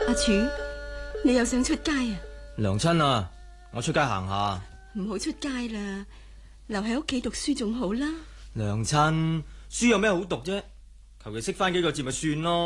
阿柱，你又想出街啊？ 娘親啊，我出街行下。 唔好出街啦，留喺屋企讀書仲好啦。 娘親，書有咩好讀啫？求其識翻幾個字咪算咯。